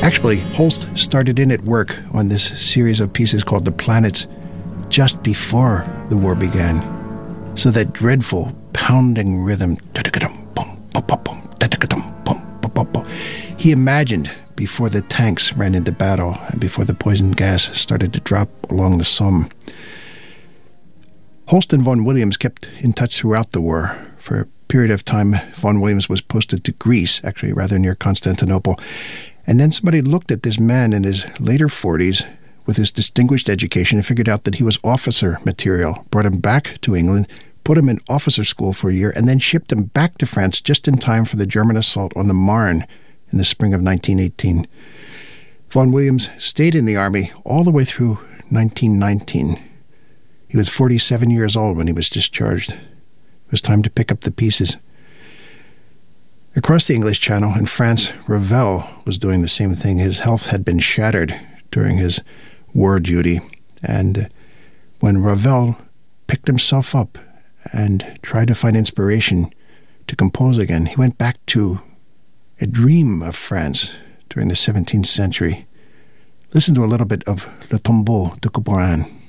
Actually, Holst started in at work on this series of pieces called The Planets just before the war began. So that dreadful pounding rhythm, he imagined before the tanks ran into battle and before the poison gas started to drop along the Somme. Holst and Vaughan Williams kept in touch throughout the war. For a period of time, Vaughan Williams was posted to Greece, actually rather near Constantinople. And then somebody looked at this man in his later 40s with his distinguished education and figured out that he was officer material, brought him back to England, put him in officer school for a year, and then shipped him back to France just in time for the German assault on the Marne in the spring of 1918. Vaughan Williams stayed in the Army all the way through 1919. He was 47 years old when he was discharged. It was time to pick up the pieces. Across the English Channel in France, Ravel was doing the same thing. His health had been shattered during his war duty. And when Ravel picked himself up and tried to find inspiration to compose again, he went back to a dream of France during the 17th century. Listen to a little bit of Le Tombeau de Couperin.